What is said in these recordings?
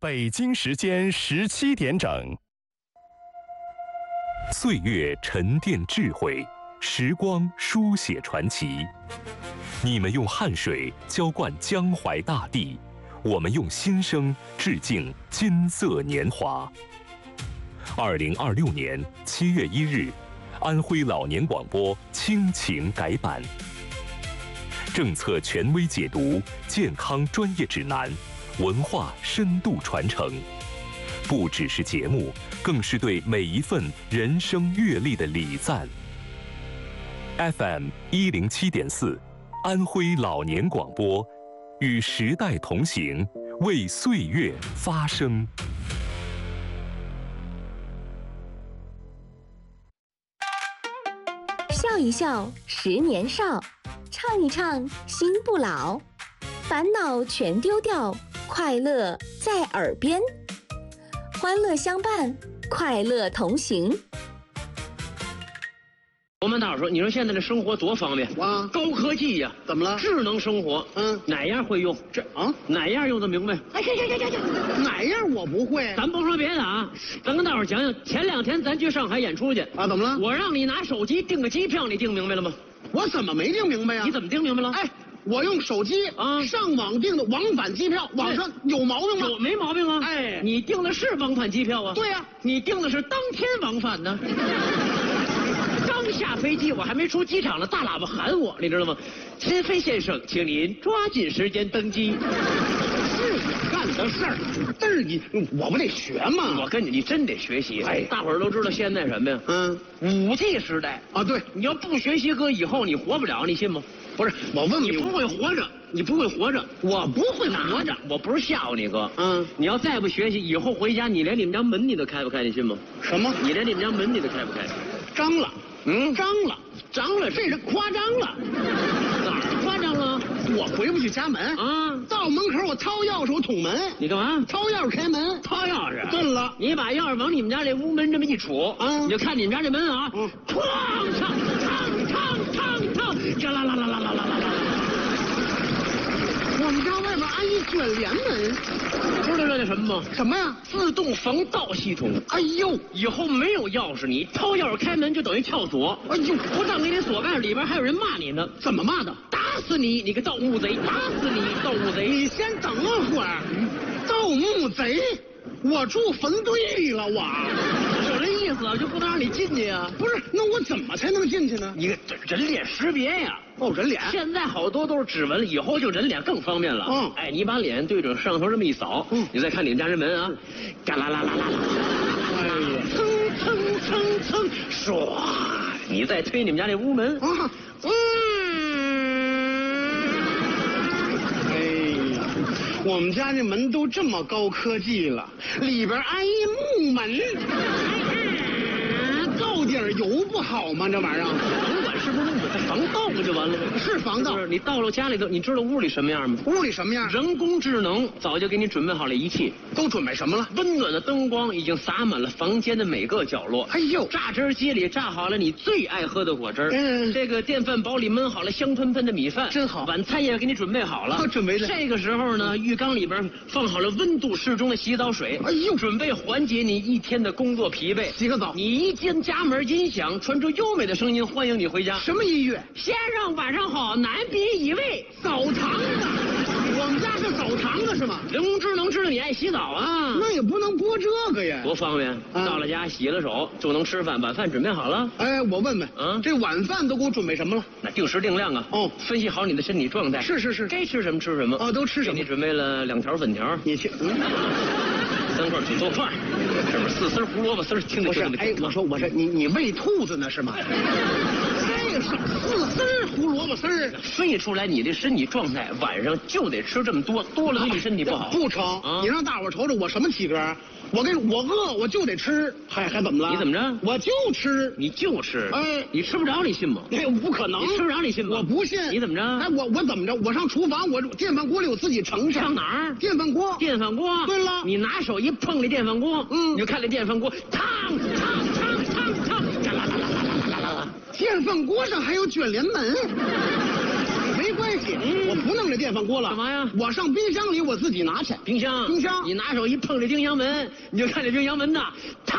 北京时间17点整。 岁月沉淀智慧，时光书写传奇。你们用汗水浇灌江淮大地，我们用心声致敬金色年华。2026年7月1日，安徽老年广播亲情改版，政策权威解读，健康专业指南，文化深度传承，不只是节目，更是对每一份人生阅历的礼赞。FM 107.4，安徽老年广播，与时代同行，为岁月发声。 笑一笑10年少，唱一唱心不老，烦恼全丢掉，快乐在耳边，欢乐相伴，快乐同行。 我们大伙说，你说现在的生活多方便啊， 高科技呀， 怎么了？ 智能生活，哪样会用？哪样用得明白？ 哎呀，哪样我不会？ 咱甭说别的啊，咱跟大伙讲讲，前2天咱去上海演出去啊，怎么了？ 我让你拿手机订个机票，你订明白了吗？ 我怎么没订明白呀？ 你怎么订明白了？ 哎，我用手机上网订的往返机票，网上有毛病吗？ 没毛病啊。 哎， 你订的是往返机票啊？ 对呀， 你订的是当天往返呢。刚下飞机，我还没出机场呢，大喇叭喊我，你知道吗？秦飞先生，请您抓紧时间登机。 是你干的事儿，但是我不得学吗？ 我跟你真得学习。哎，大伙儿都知道现在什么呀？5G 时代啊，对， 你要不学习，搁以后你活不了，你信吗？ 不是，我问你不会活着，你不会活着， 我不会活着， 我不是吓唬你哥。你要再不学习，以后回家你连你们家门你都开不开，你信吗？ 什么？ 你连你们家门你都开不开？ 张了。张了，这是夸张了。 哪儿夸张了？ 我回不去家门啊！到门口我掏钥匙，我捅门。 你干嘛？ 掏钥匙开门。 掏钥匙？ 对了， 你把钥匙往你们家这屋门这么一杵你就看你们家这门啊，哐嘡这啦啦啦啦啦啦啦啦！ 我们家外边安一卷帘门， 知道这叫什么吗？ 什么呀？ 自动防盗系统。 哎呦， 以后没有钥匙，你掏钥匙开门就等于撬锁。 哎呦， 不但给你锁盖，里边还有人骂你呢。 怎么骂的？ 打死你，你个盗墓贼！打死你，盗墓贼！ 你先等会儿，盗墓贼，我住坟堆里了，我。 有这意思，就不能让你进去呀？ 不是，那我怎么才能进去呢？ 你人脸识别呀。 人脸， 现在好多都是指纹，以后就人脸更方便了。哎，你把脸对准上头这么一扫，你再看你们家人门啊，嘎啦啦啦啦啦，哎呀，蹭，唰，你再推你们家这屋门啊， 哎呀，我们家这门都这么高科技了，里边安一木门，到底儿油不好吗？这玩意儿。 是不是防盗不就完了吗？ 是防盗。 你到了家里头，你知道屋里什么样吗？ 屋里什么样？ 人工智能早就给你准备好了一切。 都准备什么了？ 温暖的灯光已经洒满了房间的每个角落。 哎呦， 榨汁机里榨好了你最爱喝的果汁。这个电饭煲里焖好了香喷喷的米饭， 真好。 晚餐也给你准备好了。 准备的。 这个时候呢，浴缸里边放好了温度适中的洗澡水。 哎呦， 准备缓解你一天的工作疲惫。 洗个澡。 你一进家门，音响传出优美的声音，欢迎你回家。 什么音乐？ 先生晚上好，男宾一位。 澡堂子，我们家是澡堂子是吗？ 人工智能知道你爱洗澡啊， 那也不能播这个呀， 多方便。到了家洗了手就能吃饭，晚饭准备好了。 哎，我问问这晚饭都给我准备什么了？ 那定时定量啊。分析好你的身体状态。 是， 该吃什么吃什么。 都吃什么？ 给你准备了2条粉条， 你去 3块土豆块，这边4丝胡萝卜丝，听着听着。 哎，我说你喂兔子呢是吗？这是4丝胡萝卜丝儿， 分出来你的身体状态，晚上就得吃这么多，多了对你身体不好。 不成，你让大伙瞅瞅我什么体格？我饿我就得吃，还怎么了？ 你怎么着？ 我就吃， 你就吃。 哎， 你吃不着，你信吗？ 哎，不可能， 你吃不着，你信吗？ 我不信。 你怎么着？ 哎，我怎么着？我上厨房，我电饭锅里我自己盛上。 上哪儿？ 电饭锅。 电饭锅。 对了， 你拿手一碰这电饭锅，你就看这电饭锅，烫，啦啦啦啦啦啦啦啦。 电饭锅上还有卷帘门。没关系， 我不弄这电饭锅了。 干嘛呀？ 我上冰箱里我自己拿去。 冰箱，你拿手一碰这冰箱门，你就看这冰箱门呐，烫，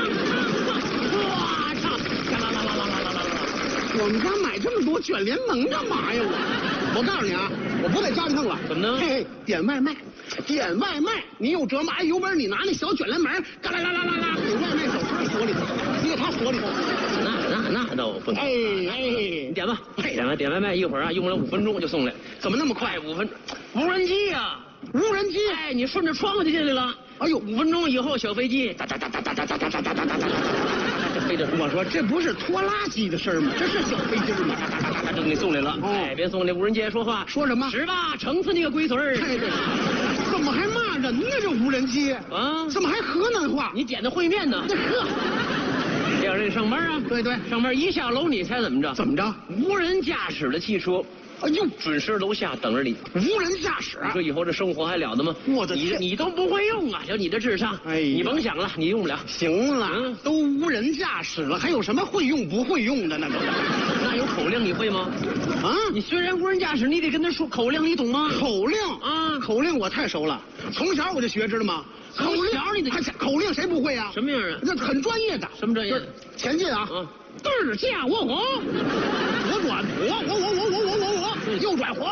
哇烫，啦啦啦啦啦啦啦！ 我们家买这么多卷帘门干嘛呀？我告诉你啊，我不在家里弄了。 怎么呢？ 嘿，点外卖，你有辙吗？哎，有本事你拿那小卷帘门，嘎啦啦啦啦啦，给外卖小哥锁里头，你给他锁里头。 那倒不能。 哎， 你点吧，点外卖一会儿啊，用不了5分钟就送来。 怎么那么快 ？5分钟，无人机呀， 无人机。 哎，你顺着窗户就进来了。 哎呦 ，5分钟以后小飞机哒哒哒哒哒哒哒哒哒哒哒哒，这飞着。 我说这不是拖拉机的事儿吗？这是小飞机吗？ 他就给你送来了。哎，别送这无人机说话。 说什么？ 是吧？整死你个龟孙儿！ 怎么还骂人呢？这无人机啊？ 怎么还河南话？ 你点的烩面呢？呵。第二天上班啊？ 对， 上班一下楼，你猜怎么着？ 怎么着？ 无人驾驶的汽车。 哎呦， 准时楼下等着你。 无人驾驶， 你说以后这生活还了得吗？ 我的天， 你都不会用啊！就你这智商， 哎， 你甭想了，你用不了。 行了，都无人驾驶了，还有什么会用不会用的那个？ 那有口令你会吗？ 啊， 你虽然无人驾驶，你得跟他说口令，你懂吗？ 口令啊， 口令我太熟了，从小我就学，知道吗？ 口令你得口令谁不会啊？ 什么样啊？ 那很专业的。 什么专业？ 前进啊！ 对驾我左转我，右转怀。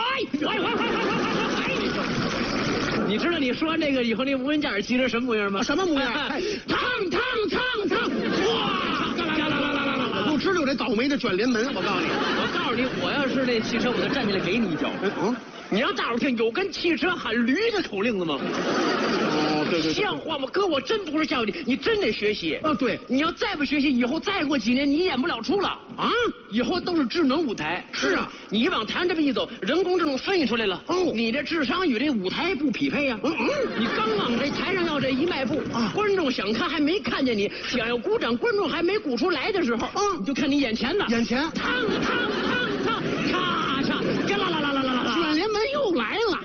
你知道你说完这个以后，那无人驾驶汽车什么模样吗？ 什么模样？ 烫！哇！ 我就知道这倒霉的卷帘门，我告诉你， 我要是那汽车，我就站起来给你一脚。你让大伙听，有跟汽车喊驴的口令的吗？ 哦，对， 像话吗？哥，我真不是笑你，你真得学习啊！对， 你要再不学习，以后再过几年你演不了出了啊！以后都是智能舞台。 是啊， 你往台上这么一走，人工智能分析出来了。哦，你这智商与这舞台不匹配呀。你刚往这台上要这一迈步啊，观众想看还没看见你，想要鼓掌，观众还没鼓出来的时候，你就看你眼前的，烫，咔嚓，嘎啦啦啦啦啦啦， 卷帘门又来了。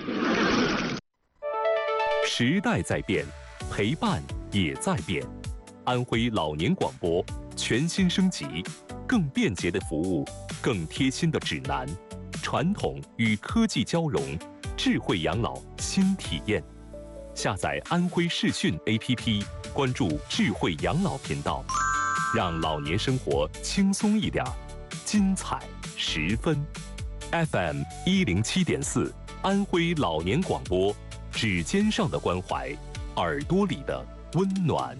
时代在变，陪伴也在变。安徽老年广播全新升级，更便捷的服务，更贴心的指南，传统与科技交融，智慧养老新体验。下载安徽视讯 APP， 关注智慧养老频道，让老年生活轻松一点，精彩10分。FM 107.4，安徽老年广播。指尖上的关怀，耳朵里的温暖。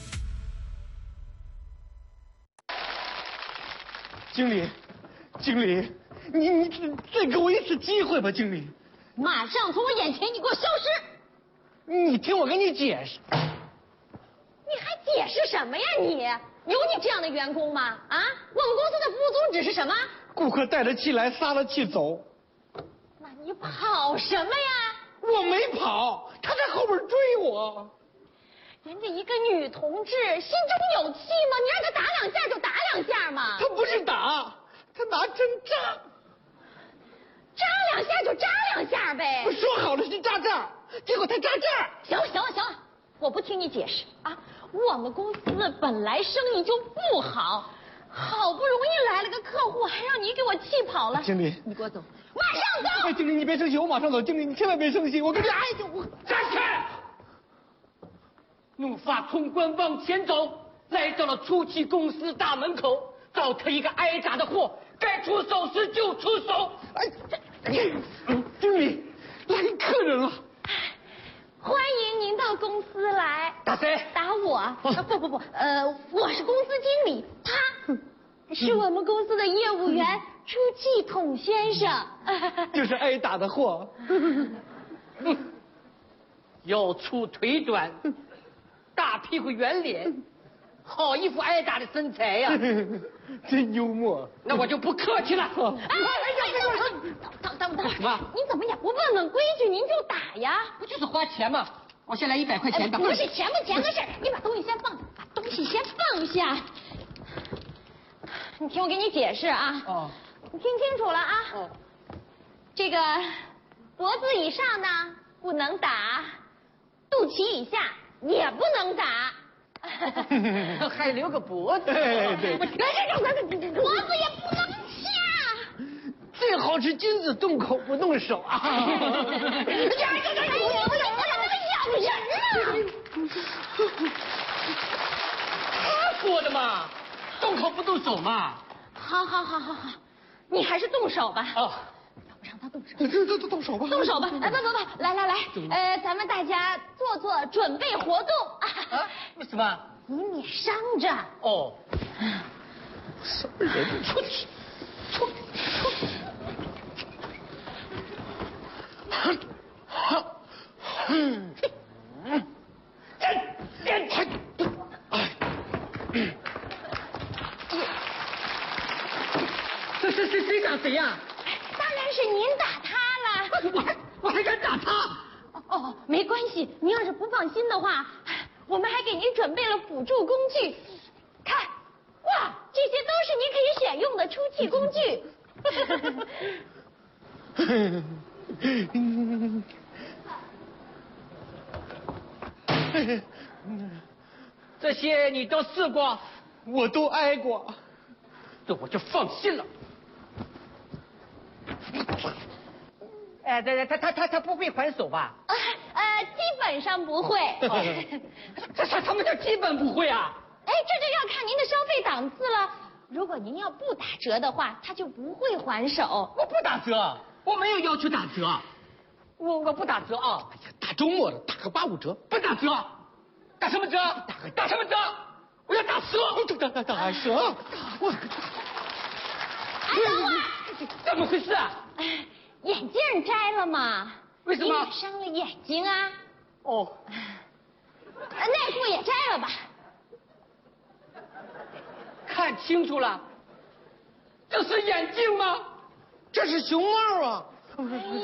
经理，你再给我一次机会吧，经理。 马上从我眼前，你给我消失！ 你听我跟你解释。 你还解释什么呀你？有你这样的员工吗？啊，我们公司的服务宗旨是什么？ 顾客带着气来，撒了气走。 那你跑什么呀？ 我没跑，他在后边追我。 人家一个女同志心中有气吗？你让她打2下就打2下嘛。 他不是打，他拿针扎。 扎2下就扎2下呗。 说好了是扎这儿，结果他扎这儿。 行了，我不听你解释啊！我们公司本来生意就不好，好不容易来了个客户，还让你给我气跑了。 经理， 你给我走，马上走！ 哎，经理你别生气，我马上走。经理你千万别生气，我跟你站起！怒发冲冠往前走，来到了出气公司大门口，找他一个挨打的货，该出手时就出手。 哎，经理，来客人了。 欢迎您到公司来。 打谁？ 打我。不，我是公司经理，他是我们公司的业务员出气筒先生。 就是挨打的货。 要粗腿短，大屁股圆脸，好一副挨打的身材呀！ 真幽默。 那我就不客气了。 哎，等， 什么？ 您怎么也不问问规矩，您就打呀？ 不就是花钱吗？我先来100块钱吧。 不是钱不钱的事儿，你把东西先放下，你听我给你解释啊。 哦。 你听清楚了啊。哦。这个脖子以上呢不能打，肚脐以下也不能打。 还留个脖子。 对。 脖子也不能掐。 最好是君子动口不动手啊！ 哎呀，咬人啊！ 他说的嘛，动口不动手嘛。 好，你还是动手吧。 哦， 要不让他动手。 这动手吧。 动手吧！哎，不，来，咱们大家做准备活动啊。 为什么？ 以免伤着。 哦， 什么人？出去！ 这是谁打谁呀？ 当然是您打他了。 我还敢打他？ 哦，没关系，您要是不放心的话，我们还给您准备了辅助工具。看，哇，这些都是您可以选用的出气工具。 这些你都试过， 我都挨过， 这我就放心了。哎，他不会还手吧？ 基本上不会。 这什么叫基本不会啊？ 哎，这就要看您的消费档次了。如果您要不打折的话，他就不会还手。 我不打折，我没有要求打折，我不打折啊！ 哎呀，大周末的打个85折， 不打折，打什么折？打什么折？我要打折！ 打折！我， 等会儿， 怎么回事啊？ 眼镜摘了吗？ 为什么？ 因为伤了眼睛啊。 哦。 内裤也摘了吧？ 看清楚了，这是眼镜吗？ 这是熊猫啊！